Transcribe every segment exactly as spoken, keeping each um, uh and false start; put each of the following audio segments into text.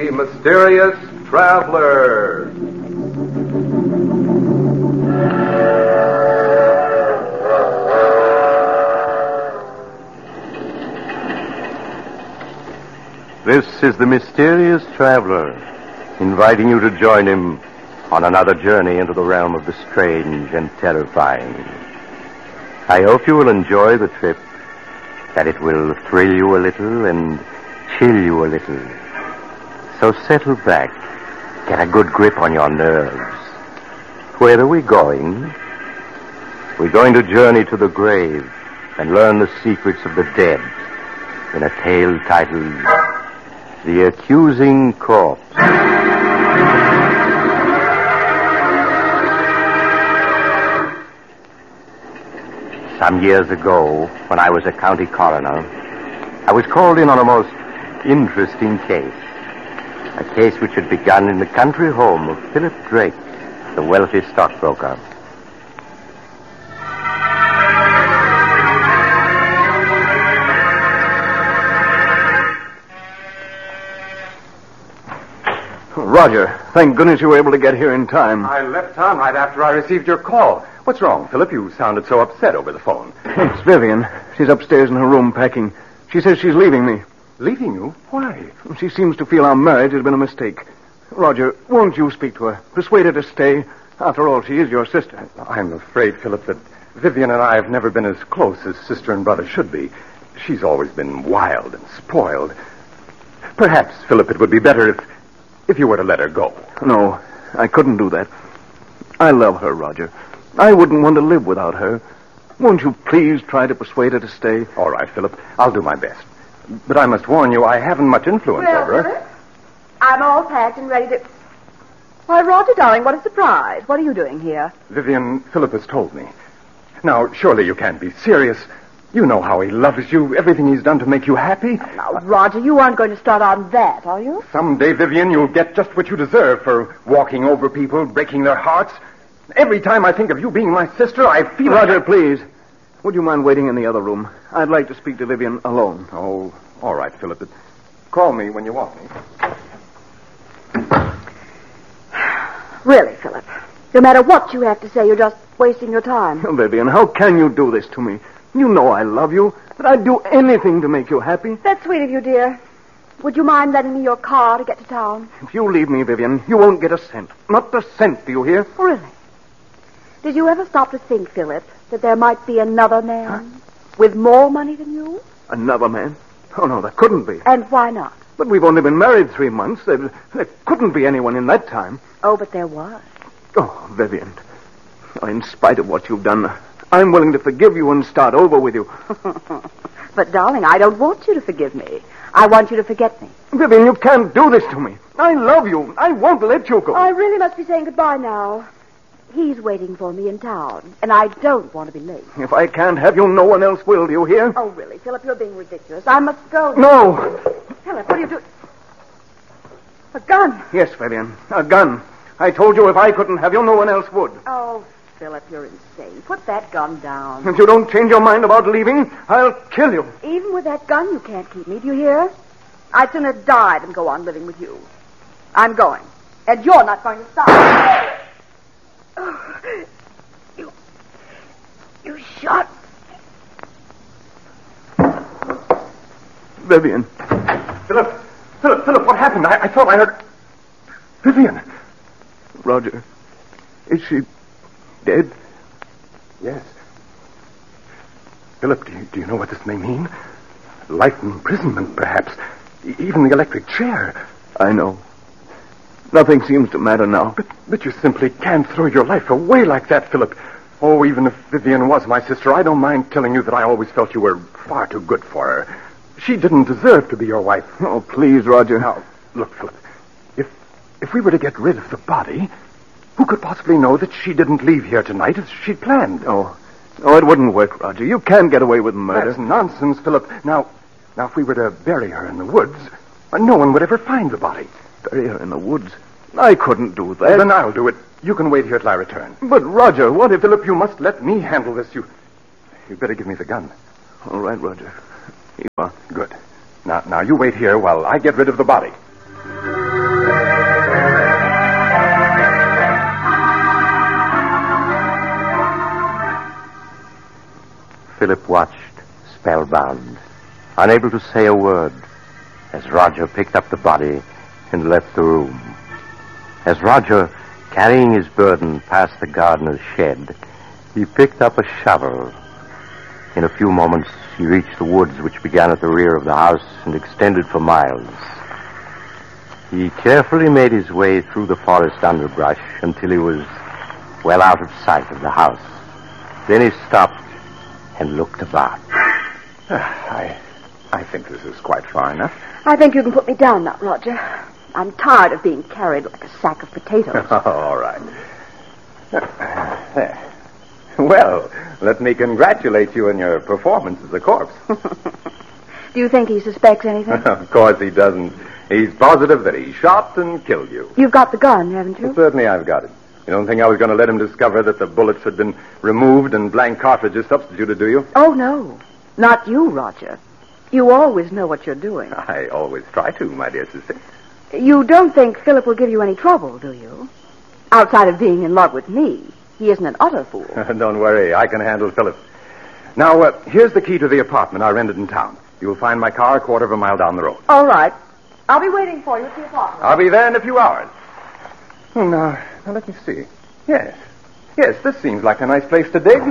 The Mysterious Traveler. This is the Mysterious Traveler, inviting you to join him on another journey into the realm of the strange and terrifying. I hope you will enjoy the trip, that it will thrill you a little and chill you a little. So settle back, get a good grip on your nerves. Where are we going? We're going to journey to the grave and learn the secrets of the dead in a tale titled The Accusing Corpse. Some years ago, when I was a county coroner, I was called in on a most interesting case. A case which had begun in the country home of Philip Drake, the wealthy stockbroker. Roger, thank goodness you were able to get here in time. I left town right after I received your call. What's wrong, Philip? You sounded so upset over the phone. It's Vivian. She's upstairs in her room packing. She says she's leaving me. Leaving you? Why? She seems to feel our marriage has been a mistake. Roger, won't you speak to her? Persuade her to stay. After all, she is your sister. I'm afraid, Philip, that Vivian and I have never been as close as sister and brother should be. She's always been wild and spoiled. Perhaps, Philip, it would be better if, if you were to let her go. No, I couldn't do that. I love her, Roger. I wouldn't want to live without her. Won't you please try to persuade her to stay? All right, Philip. I'll do my best. But I must warn you, I haven't much influence well, over her. Philip, I'm all packed and ready to... Why, Roger, darling, what a surprise. What are you doing here? Vivian, Philip has told me. Now, surely you can't be serious. You know how he loves you, everything he's done to make you happy. Now, Roger, you aren't going to start on that, are you? Someday, Vivian, you'll get just what you deserve for walking over people, breaking their hearts. Every time I think of you being my sister, I feel... Roger, like I... please. Would you mind waiting in the other room? I'd like to speak to Vivian alone. Oh, all right, Philip. But call me when you want me. Really, Philip, no matter what you have to say, you're just wasting your time. Oh, Vivian, how can you do this to me? You know I love you, but I'd do anything to make you happy. That's sweet of you, dear. Would you mind lending me your car to get to town? If you leave me, Vivian, you won't get a cent. Not a cent, do you hear? Really? Did you ever stop to think, Philip, that there might be another man huh? with more money than you? Another man? Oh, no, there couldn't be. And why not? But we've only been married three months. There, there couldn't be anyone in that time. Oh, but there was. Oh, Vivian, in spite of what you've done, I'm willing to forgive you and start over with you. But, darling, I don't want you to forgive me. I want you to forget me. Vivian, you can't do this to me. I love you. I won't let you go. I really must be saying goodbye now. He's waiting for me in town, and I don't want to be late. If I can't have you, no one else will, do you hear? Oh, really, Philip, you're being ridiculous. I must go. No. Philip, what are you doing? A gun. Yes, Vivian, a gun. I told you if I couldn't have you, no one else would. Oh, Philip, you're insane. Put that gun down. If you don't change your mind about leaving, I'll kill you. Even with that gun, you can't keep me, do you hear? I'd sooner die than go on living with you. I'm going. And you're not going to stop. Oh, you... You shot... Vivian. Philip, Philip, Philip, what happened? I, I thought I heard... Vivian. Roger, is she dead? Yes. Philip, do you, do you know what this may mean? Life imprisonment, perhaps. E- even the electric chair. I know. Nothing seems to matter now. But, but you simply can't throw your life away like that, Philip. Oh, even if Vivian was my sister, I don't mind telling you that I always felt you were far too good for her. She didn't deserve to be your wife. Oh, please, Roger. Now, look, Philip, if if we were to get rid of the body, who could possibly know that she didn't leave here tonight as she'd planned? Oh, oh, it wouldn't work, Roger. You can't get away with murder. That's nonsense, Philip. Now, now, if we were to bury her in the woods, no one would ever find the body. Bury her in the woods? I couldn't do that. Well, then I'll do it. You can wait here till I return. But, Roger, what if... Philip, you must let me handle this. You, you better give me the gun. All right, Roger. Here you are. Good. Now, now, you wait here while I get rid of the body. Philip watched, spellbound, unable to say a word, as Roger picked up the body and left the room. As Roger, carrying his burden past the gardener's shed, he picked up a shovel. In a few moments, he reached the woods which began at the rear of the house and extended for miles. He carefully made his way through the forest underbrush until he was well out of sight of the house. Then he stopped and looked about. I, I think this is quite far enough. I think you can put me down now, Roger. I'm tired of being carried like a sack of potatoes. All right. There. Well, let me congratulate you on your performance as a corpse. Do you think he suspects anything? Of course he doesn't. He's positive that he shot and killed you. You've got the gun, haven't you? Well, certainly I've got it. You don't think I was going to let him discover that the bullets had been removed and blank cartridges substituted, do you? Oh, no. Not you, Roger. You always know what you're doing. I always try to, my dear sister. You don't think Philip will give you any trouble, do you? Outside of being in love with me, he isn't an utter fool. Don't worry, I can handle Philip. Now, uh, here's the key to the apartment I rented in town. You'll find my car a quarter of a mile down the road. All right. I'll be waiting for you at the apartment. I'll be there in a few hours. Hmm, now, now, let me see. Yes. Yes, this seems like a nice place to dig.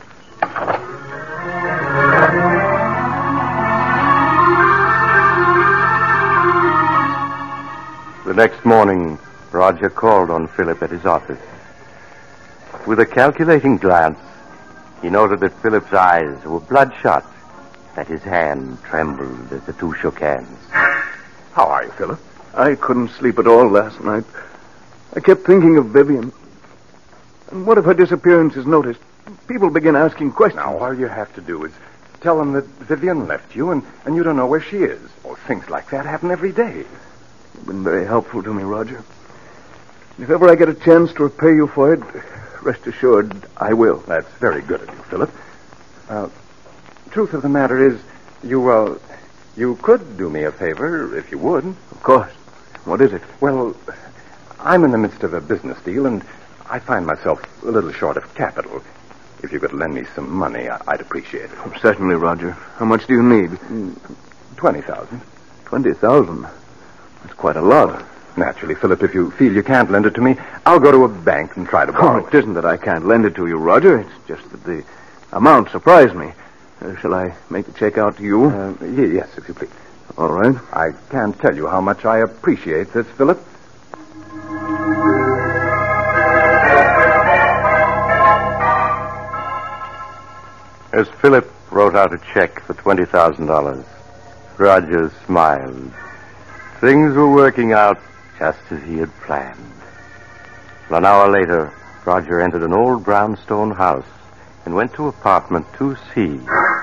The next morning, Roger called on Philip at his office. With a calculating glance, he noted that Philip's eyes were bloodshot, that his hand trembled as the two shook hands. How are you, Philip? I couldn't sleep at all last night. I kept thinking of Vivian. And what if her disappearance is noticed? People begin asking questions. Now, all you have to do is tell them that Vivian left you and, and you don't know where she is. Oh, things like that happen every day. You've been very helpful to me, Roger. If ever I get a chance to repay you for it, rest assured I will. That's very good of you, Philip. Uh, truth of the matter is, you, uh, you could do me a favor if you would. Of course. What is it? Well, I'm in the midst of a business deal, and I find myself a little short of capital. If you could lend me some money, I'd appreciate it. Oh, certainly, Roger. How much do you need? Twenty thousand. Twenty thousand? That's quite a lot. Naturally, Philip, if you feel you can't lend it to me, I'll go to a bank and try to borrow Oh, it isn't that I can't lend it to you, Roger. It's just that the amount surprised me. Uh, shall I make the check out to you? Uh, y- yes, if you please. All right. I can't tell you how much I appreciate this, Philip. As Philip wrote out a check for twenty thousand dollars, Roger smiled. Things were working out just as he had planned. An hour later, Roger entered an old brownstone house and went to apartment two C.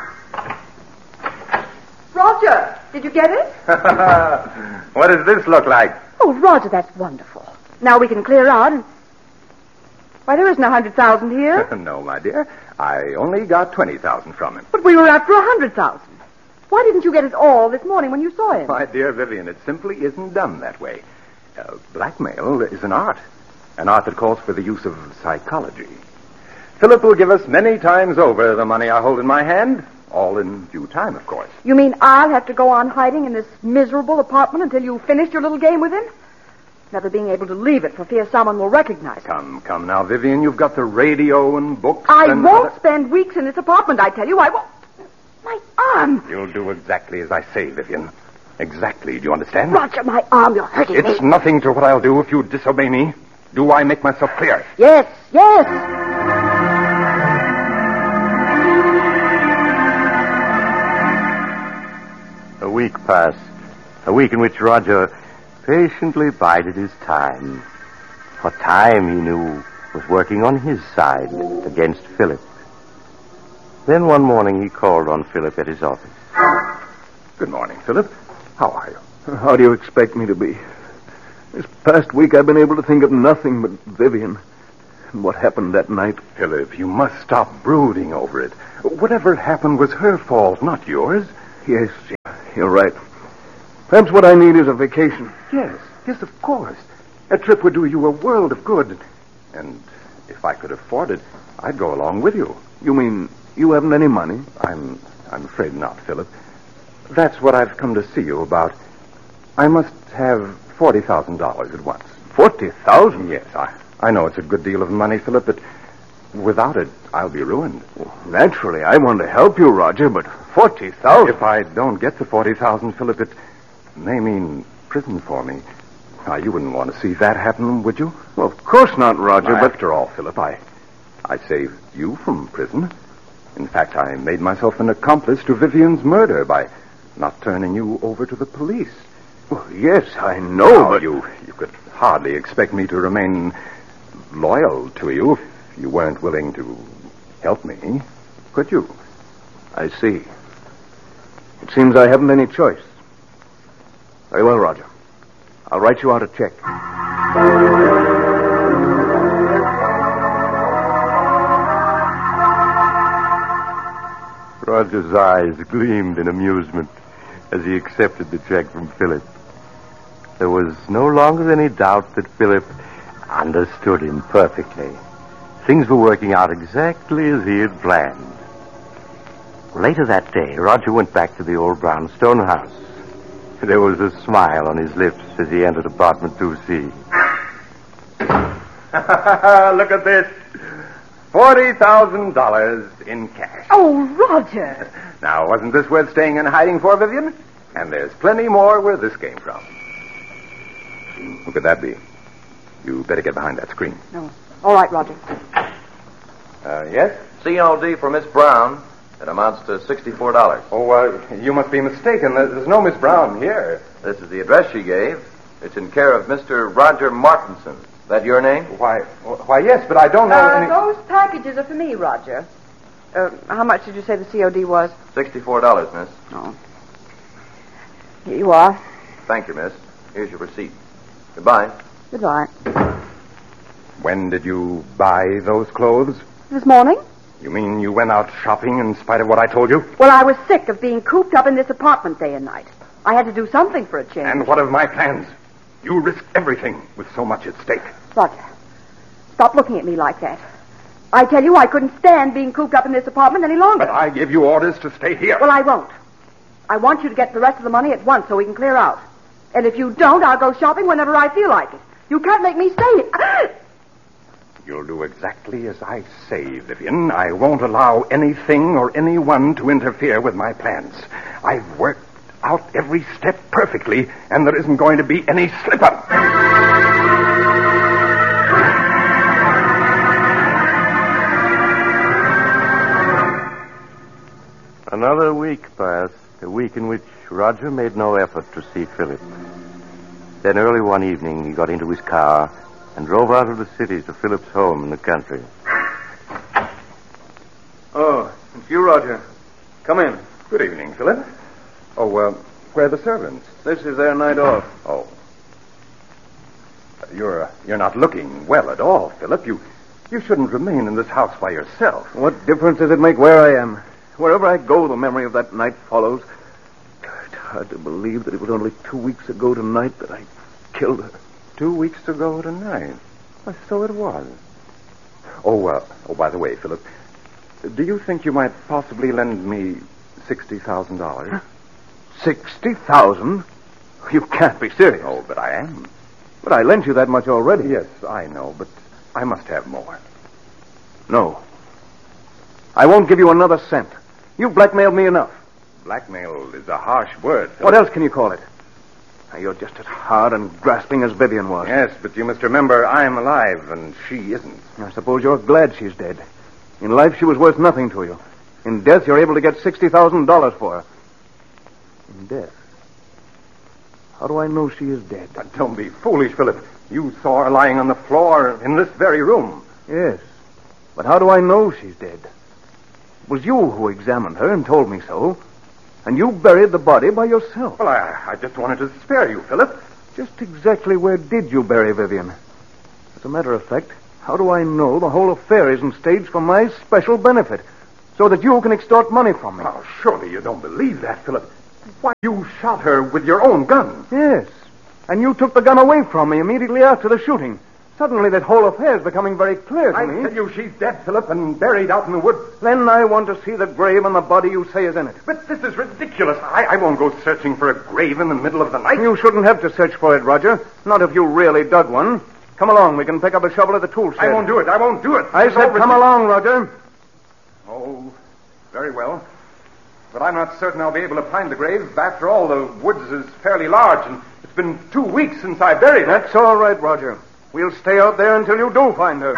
Roger, did you get it? What does this look like? Oh, Roger, that's wonderful. Now we can clear out and... Why, there isn't a hundred thousand here. No, my dear. I only got twenty thousand from him. But we were after a hundred thousand. Why didn't you get it all this morning when you saw him? My dear Vivian, it simply isn't done that way. Uh, blackmail is an art. An art that calls for the use of psychology. Philip will give us many times over the money I hold in my hand. All in due time, of course. You mean I'll have to go on hiding in this miserable apartment until you finish your little game with him? Never being able to leave it for fear someone will recognize it. Come, come now, Vivian. You've got the radio and books. I and won't other... spend weeks in this apartment, I tell you. I won't. My arm. You'll do exactly as I say, Vivian. Exactly. Do you understand? Roger, my arm. You're hurting It's me. nothing to what I'll do if you disobey me. Do I make myself clear? Yes, yes. A week passed. A week in which Roger patiently bided his time. For time, he knew, was working on his side against Philip. Then one morning he called on Philip at his office. Good morning, Philip. How are you? How do you expect me to be? This past week I've been able to think of nothing but Vivian and what happened that night. Philip, you must stop brooding over it. Whatever happened was her fault, not yours. Yes, you're right. Perhaps what I need is a vacation. Yes, yes, of course. A trip would do you a world of good. And if I could afford it, I'd go along with you. You mean You haven't any money? I'm I'm afraid not, Philip. That's what I've come to see you about. I must have forty thousand dollars at once. Forty thousand? Yes, I, I know it's a good deal of money, Philip, but without it, I'll be ruined. Well, naturally, I want to help you, Roger, but forty thousand? If I don't get the forty thousand, Philip, it may mean prison for me. Now, you wouldn't want to see that happen, would you? Well, of course not, Roger, but... After all, Philip, I, I saved you from prison. In fact, I made myself an accomplice to Vivian's murder by not turning you over to the police. Well, yes, I know, now, but... You, you could hardly expect me to remain loyal to you if you weren't willing to help me, could you? I see. It seems I haven't any choice. Very well, Roger. I'll write you out a check. Roger's eyes gleamed in amusement as he accepted the check from Philip. There was no longer any doubt that Philip understood him perfectly. Things were working out exactly as he had planned. Later that day, Roger went back to the old brownstone house. There was a smile on his lips as he entered apartment two C. Look at this. forty thousand dollars in cash. Oh, Roger. Now, wasn't this worth staying in hiding for, Vivian? And there's plenty more where this came from. Who could that be? You better get behind that screen. No. All right, Roger. Uh, yes? C O D for Miss Brown. It amounts to sixty-four dollars. Oh, uh, you must be mistaken. There's no Miss Brown here. This is the address she gave. It's in care of Mister Roger Martinson. That your name? Why, why, yes, but I don't know Uh, any... those packages are for me, Roger. Uh, how much did you say the C O D was? sixty-four dollars, miss. Oh. Here you are. Thank you, miss. Here's your receipt. Goodbye. Goodbye. When did you buy those clothes? This morning? You mean you went out shopping in spite of what I told you? Well, I was sick of being cooped up in this apartment day and night. I had to do something for a change. And what of my plans? You risked everything with so much at stake. Roger, stop looking at me like that. I tell you, I couldn't stand being cooped up in this apartment any longer. But I gave you orders to stay here. Well, I won't. I want you to get the rest of the money at once so we can clear out. And if you don't, I'll go shopping whenever I feel like it. You can't make me stay here. You'll do exactly as I say, Vivian. I won't allow anything or anyone to interfere with my plans. I've worked out every step perfectly, and there isn't going to be any slip-up. Another week passed, a week in which Roger made no effort to see Philip. Then early one evening, he got into his car and drove out of the city to Philip's home in the country. Oh, it's you, Roger. Come in. Good evening, Philip. Oh, uh, where are the servants? This is their night off. Oh. You're, uh, you're not looking well at all, Philip. You, you shouldn't remain in this house by yourself. What difference does it make where I am? Wherever I go, the memory of that night follows. It's hard to believe that it was only two weeks ago tonight that I killed her. Two weeks ago tonight. Well, so it was. Oh, uh, oh, by the way, Philip, do you think you might possibly lend me sixty thousand dollars? Sixty thousand? You can't be serious. Oh, but I am. But I lent you that much already. Yes, I know, but I must have more. No. I won't give you another cent. You've blackmailed me enough. Blackmail is a harsh word, Philip. What else can you call it? Now, you're just as hard and grasping as Vivian was. Yes, but you must remember I'm alive and she isn't. I suppose you're glad she's dead. In life, she was worth nothing to you. In death, you're able to get sixty thousand dollars for her. In death? How do I know she is dead? But don't be foolish, Philip. You saw her lying on the floor in this very room. Yes. But how do I know she's dead? It was you who examined her and told me so. And you buried the body by yourself. Well, I, I just wanted to spare you, Philip. Just exactly where did you bury Vivian? As a matter of fact, how do I know the whole affair isn't staged for my special benefit, so that you can extort money from me? Oh, surely you don't believe that, Philip. Why, you shot her with your own gun. Yes. And you took the gun away from me immediately after the shooting. Suddenly this whole affair is becoming very clear to I me. tell you, she's dead, Philip, and buried out in the woods. Then I want to see the grave and the body you say is in it. But this is ridiculous. I, I won't go searching for a grave in the middle of the night. You shouldn't have to search for it, Roger. Not if you really dug one. Come along. We can pick up a shovel at the tool shed. I won't do it. I won't do it. I It's said over. come along, Roger. Oh, very well. But I'm not certain I'll be able to find the grave. After all, the woods is fairly large, and it's been two weeks since I buried it. That's all right, Roger. We'll stay out there until you do find her.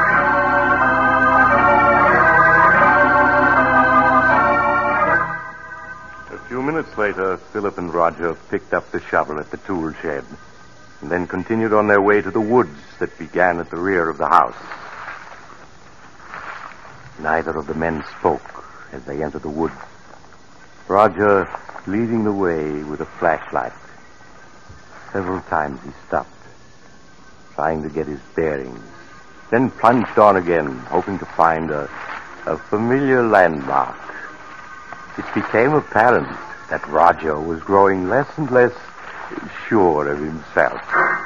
A few minutes later, Philip and Roger picked up the shovel at the tool shed and then continued on their way to the woods that began at the rear of the house. Neither of the men spoke as they entered the woods. Roger leading the way with a flashlight. Several times he stopped, trying to get his bearings, then plunged on again, hoping to find a, a familiar landmark. It became apparent that Roger was growing less and less sure of himself.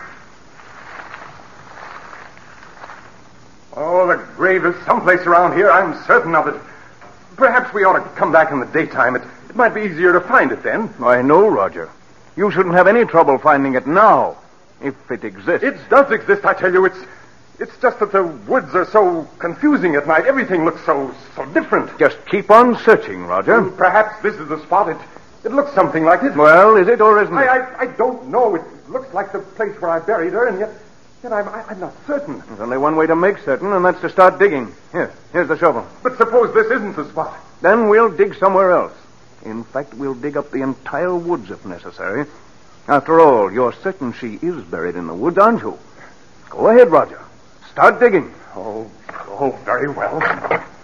Oh, the grave is someplace around here. I'm certain of it. Perhaps we ought to come back in the daytime. It, it might be easier to find it then. I know, Roger. You shouldn't have any trouble finding it now, if it exists. It does exist, I tell you. It's it's just that the woods are so confusing at night. Everything looks so so different. Just keep on searching, Roger. Perhaps this is the spot. It it looks something like it. Well, is it or isn't it? I, I I don't know. It looks like the place where I buried her, and yet yet I'm I, I'm not certain. There's only one way to make certain, and that's to start digging. Here, here's the shovel. But suppose this isn't the spot. Then we'll dig somewhere else. In fact, we'll dig up the entire woods if necessary. After all, you're certain she is buried in the woods, aren't you? Go ahead, Roger. Start digging. Oh, oh, very well.